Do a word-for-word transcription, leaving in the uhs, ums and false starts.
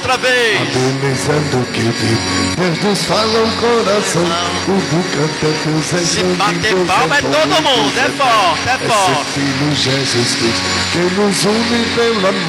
outra vez. A beleza do que Deus nos fala o coração. Tudo canta Deus é Se grande, bater Deus palma é bom, todo Deus mundo, é é forte, é É seu forte. Filho Jesus Cristo que nos une pelo amor.